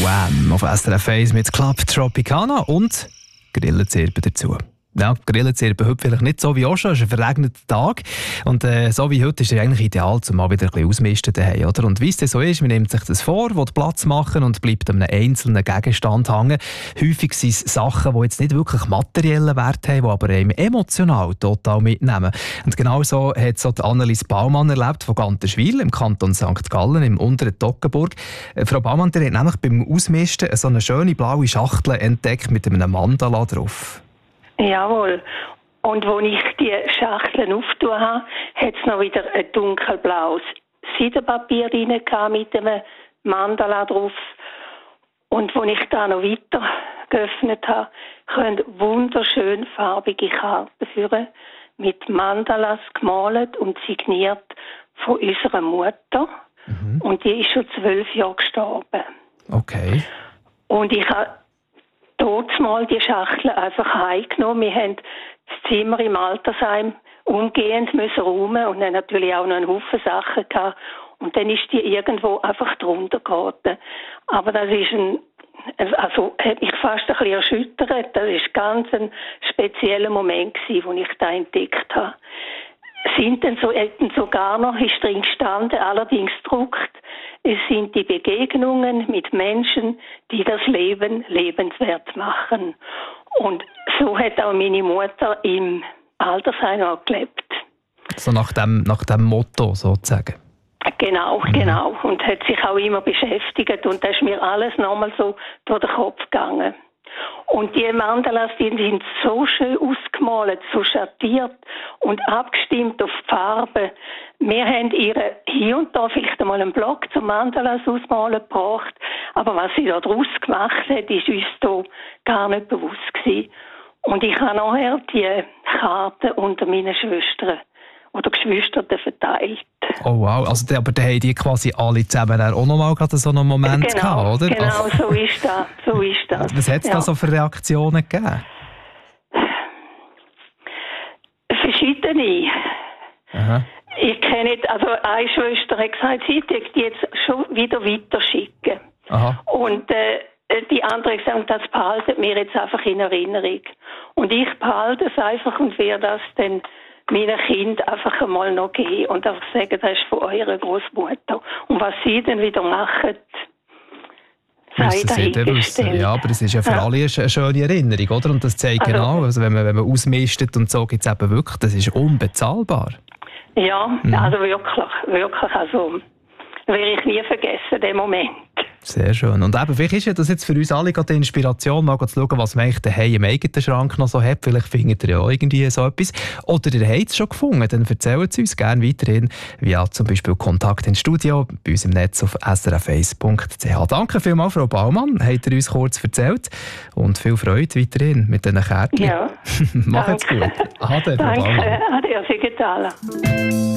Wham! Auf SRF 1 mit Club Tropicana und Grillenzirpen dazu. Ja, Grillenzirpen heute vielleicht nicht so wie auch schon, es ist ein verregneter Tag. Und so wie heute ist es eigentlich ideal, um mal wieder ein bisschen ausmisten daheim, oder? Und wie es dann so ist, man nimmt sich das vor, will Platz machen und bleibt an einem einzelnen Gegenstand hängen. Häufig sind es Sachen, die jetzt nicht wirklich materiellen Wert haben, die aber einem emotional total mitnehmen. Und genau so hat es auch Annelies Baumann erlebt von Gantenschwil im Kanton St. Gallen im unteren Toggenburg. Frau Baumann, ihr habt nämlich beim Ausmisten so eine schöne blaue Schachtel entdeckt mit einem Mandala drauf. Jawohl. Und als ich die Schachteln aufgetan habe, hat es noch wieder ein dunkelblaues Seidenpapier rein mit einem Mandala drauf. Und als ich da noch weiter geöffnet habe, können wunderschön farbige Karten führen, mit Mandalas gemalt und signiert von unserer Mutter. Mhm. Und die ist schon 12 Jahre gestorben. Okay. Und ich habe dort mal die Schachtel einfach heimgenommen. Wir haben das Zimmer im Altersheim umgehend müssen räumen und dann natürlich auch noch einen Haufen Sachen gehabt. Und dann ist die irgendwo einfach drunter geraten. Aber das ist hat mich fast ein bisschen erschüttert. Das ist ganz ein spezieller Moment gewesen, wo ich da entdeckt habe. Hätten sogar noch, ist drin gestanden, allerdings gedruckt, es sind die Begegnungen mit Menschen, die das Leben lebenswert machen. Und so hat auch meine Mutter im Altersheim auch gelebt. So nach dem Motto sozusagen. Genau. Und hat sich auch immer beschäftigt. Und da ist mir alles nochmal so durch den Kopf gegangen. Und die Mandalas, die sind so schön ausgemalt, so schattiert und abgestimmt auf die Farben. Wir haben ihr hier und da vielleicht einmal einen Block zum Mandalas ausmalen gebracht, aber was sie da draus gemacht hat, ist uns da gar nicht bewusst gewesen. Und ich habe nachher die Karten unter meinen Schwestern oder Geschwistern verteilt. Oh wow, also aber da haben die quasi alle zusammen auch noch mal so einen Moment gehabt, oder? Genau, so ist das. Was hat es da so für Reaktionen gegeben? Verschiedene. Aha. Ich kenne nicht, also eine Schwester hat gesagt, sie wird die jetzt schon wieder weiterschicken. Aha. Und die andere hat gesagt, das behalten wir jetzt einfach in Erinnerung. Und ich behalte es einfach und werde das dann meinen Kindern einfach einmal noch geben und einfach sagen, das ist von eurer Großmutter. Und was sie dann wieder machen, sei dahingestellt. Ja, aber es ist ja für alle eine schöne Erinnerung, oder? Und das zeigt genau, also wenn man ausmistet und so, gibt es eben wirklich, das ist unbezahlbar. Ja, also wirklich, also werde ich nie vergessen, den Moment. Sehr schön. Und eben, vielleicht ist ja das jetzt für uns alle gerade die Inspiration, mal zu schauen, was man eigentlich daheim im eigenen Schrank noch so hat. Vielleicht findet ihr ja auch irgendwie so etwas. Oder ihr habt es schon gefunden, dann erzählt es uns gerne weiterhin via zum Beispiel Kontakt ins Studio, bei uns im Netz auf srf1.ch. Danke vielmals, Frau Baumann, habt ihr uns kurz erzählt. Und viel Freude weiterhin mit diesen Kärtchen. Ja. Macht's gut. Ade, Frau Baumann. Danke, ade, Sigitala.